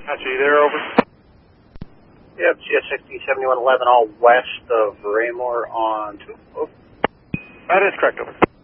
Gotcha, you there, over? Yep, GS60 7111, all west of Raymore on 2. Over. That is correct, over.